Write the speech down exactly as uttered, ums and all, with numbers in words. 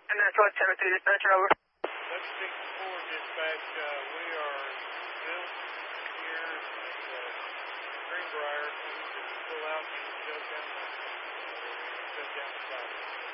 And that's what seven three dispatcher over. Let's speak four dispatch. Uh, we are still here at uh, Greenbrier. We need to pull out and shut down the, shut down the site.